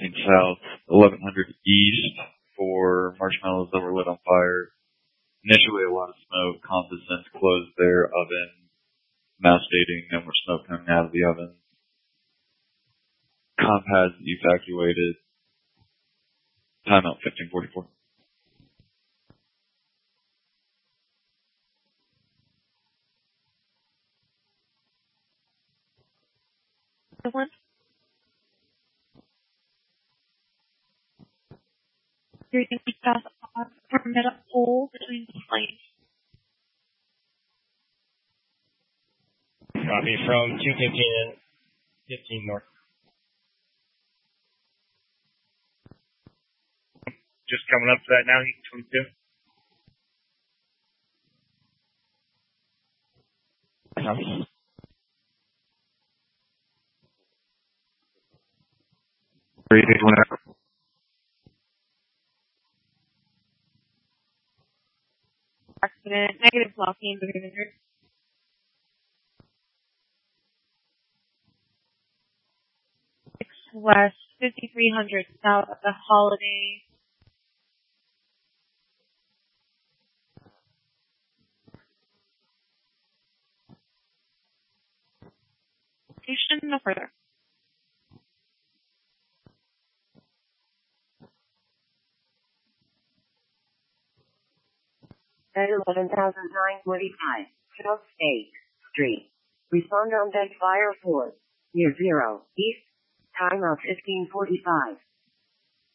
something south, 1100 east for marshmallows that were lit on fire. Initially, a lot of smoke. Comp has since closed their oven, mass dating, no more smoke coming out of the oven. Comp has evacuated. Timeout 1544. One. You're going to stop off for a middle hole between the lanes. Copy from 215 and 15 north. Just coming up to that now, heat 22. Copy. Accident, negative blocking, behavior. 6 west, 5300 south of the Holiday. Station, no further. At 11,945 South State Street. Respond on deck fire 4 near 0 east. Time of 1545.